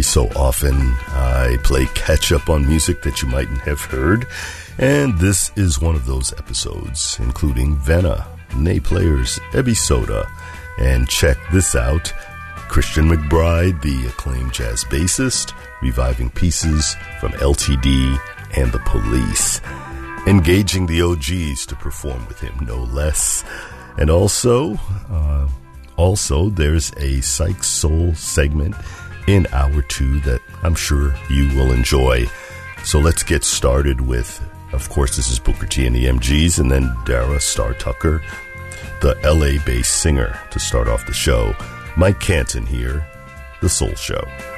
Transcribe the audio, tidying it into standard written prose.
so often, I play catch-up on music that you mightn't have heard, and this is one of those episodes, including Venna, Nay Players, Ebby Soda, and check this out, Christian McBride, the acclaimed jazz bassist, reviving pieces from LTD and The Police, engaging the OGs to perform with him, no less. And also, there's a Psych Soul segment in Hour 2 that I'm sure you will enjoy. So let's get started with, of course, this is Booker T and the MGs, and then Dara Star Tucker, the LA-based singer, to start off the show. Mike Canton here, The Soul Show.